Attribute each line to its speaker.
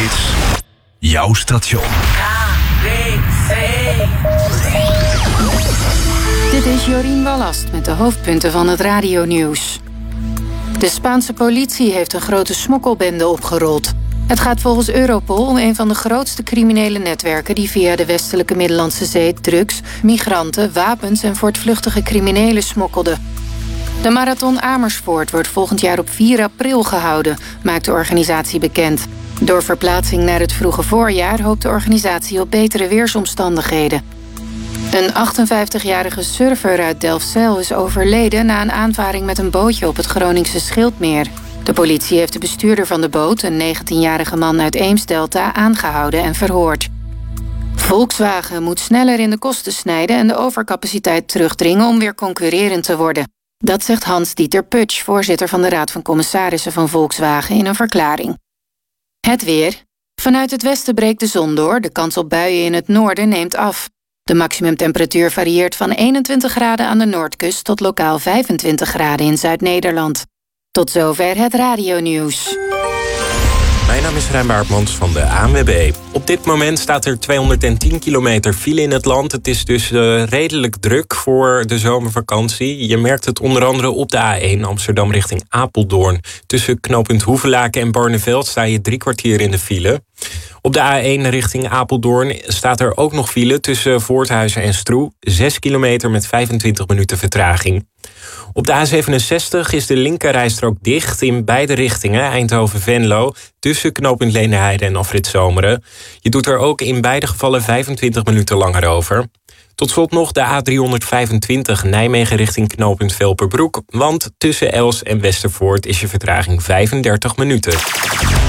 Speaker 1: Hits. Jouw station.
Speaker 2: Dit is Jorien Wallast met de hoofdpunten van het radionieuws. De Spaanse politie heeft een grote smokkelbende opgerold. Het gaat volgens Europol om een van de grootste criminele netwerken die via de westelijke Middellandse Zee drugs, migranten, wapens en voortvluchtige criminelen smokkelden. De Marathon Amersfoort wordt volgend jaar op 4 april gehouden, maakt de organisatie bekend. Door verplaatsing naar het vroege voorjaar hoopt de organisatie op betere weersomstandigheden. Een 58-jarige surfer uit Delfzijl is overleden na een aanvaring met een bootje op het Groningse Schildmeer. De politie heeft de bestuurder van de boot, een 19-jarige man uit Eemsdelta, aangehouden en verhoord. Volkswagen moet sneller in de kosten snijden en de overcapaciteit terugdringen om weer concurrerend te worden. Dat zegt Hans-Dieter Putsch, voorzitter van de Raad van Commissarissen van Volkswagen, in een verklaring. Het weer. Vanuit het westen breekt de zon door. De kans op buien in het noorden neemt af. De maximumtemperatuur varieert van 21 graden aan de noordkust tot lokaal 25 graden in Zuid-Nederland. Tot zover het radionieuws.
Speaker 3: Mijn naam is Rijn Baartmans van de ANWB. Op dit moment staat er 210 kilometer file in het land. Het is dus redelijk druk voor de zomervakantie. Je merkt het onder andere op de A1 Amsterdam richting Apeldoorn. Tussen knooppunt Hoevelaken en Barneveld sta je 3 kwartier in de file. Op de A1 richting Apeldoorn staat er ook nog file tussen Voorthuizen en Stroe. 6 kilometer met 25 minuten vertraging. Op de A67 is de linkerrijstrook dicht in beide richtingen, Eindhoven-Venlo, tussen knooppunt Leendeheide en afrit Zomeren. Je doet er ook in beide gevallen 25 minuten langer over. Tot slot nog de A325 Nijmegen richting knooppunt Velperbroek, want tussen Els en Westervoort is je vertraging 35 minuten.